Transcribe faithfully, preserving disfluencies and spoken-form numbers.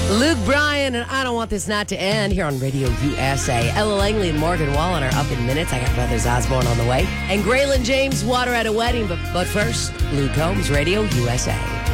Luke Bryan and I Don't Want This Not to End here on Radio U S A. Ella Langley and Morgan Wallen are up in minutes. I got Brothers Osborne on the way. And Graylin James, Water at a Wedding. But, but first, Luke Combs, Radio U S A.